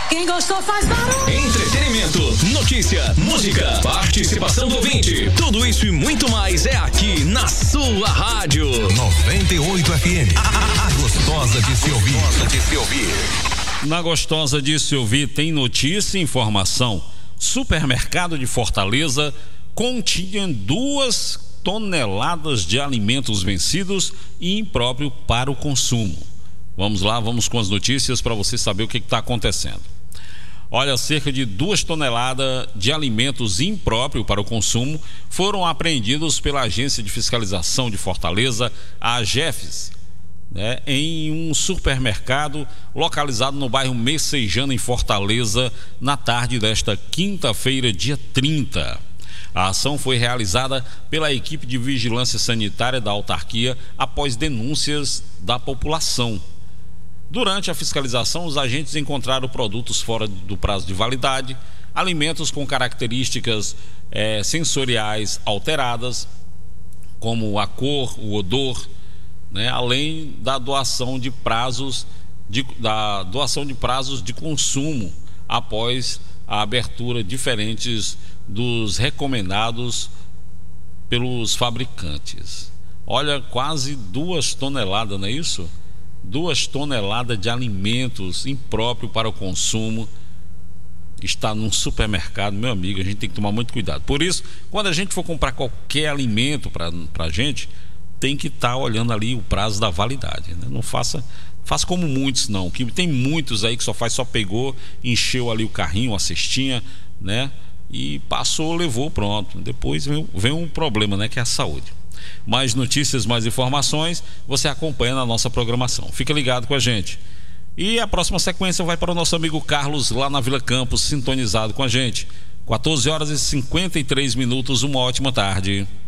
Quem gostou faz barulho. Entretenimento, notícia, música, participação do ouvinte. Tudo isso e muito mais é aqui na sua rádio 98 FM. A gostosa de se ouvir. Na gostosa de se ouvir tem notícia e informação. Supermercado de Fortaleza continha 2 toneladas de alimentos vencidos e impróprio para o consumo. Vamos lá, vamos com as notícias para você saber o que está acontecendo. Olha, cerca de 2 toneladas de alimentos impróprios para o consumo foram apreendidos pela Agência de Fiscalização de Fortaleza, a AGEFES, em um supermercado localizado no bairro Messejana, em Fortaleza, na tarde desta quinta-feira, dia 30. A ação foi realizada pela equipe de vigilância sanitária da autarquia após denúncias da população. Durante a fiscalização, os agentes encontraram produtos fora do prazo de validade, alimentos com características sensoriais alteradas, como a cor, o odor, além da doação de prazos de consumo após a abertura diferentes dos recomendados pelos fabricantes. Olha, quase 2 toneladas, não é isso? 2 toneladas de alimentos impróprios para o consumo está num supermercado, meu amigo. A gente tem que tomar muito cuidado. Por isso, quando a gente for comprar qualquer alimento para a gente, tem que estar olhando ali o prazo da validade, Não faça como muitos, não, que tem muitos aí que só pegou, encheu ali o carrinho, a cestinha, e passou, levou, pronto. Depois vem um problema, que é a saúde. Mais notícias, mais informações, você acompanha na nossa programação. Fica ligado com a gente. E a próxima sequência vai para o nosso amigo Carlos, lá na Vila Campos, sintonizado com a gente. 14 horas e 53 minutos, uma ótima tarde.